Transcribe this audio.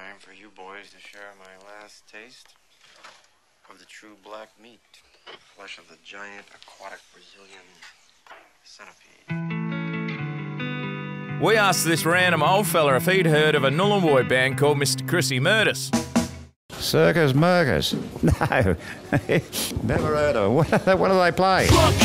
time for you boys to share my last taste of the true black meat. Flesh of the giant aquatic Brazilian centipede. We asked this random old fella if he'd heard of a Nhulunbuy band called Mr. Chrissy Murders. Circus Murkers? No, never heard of them. What do they play?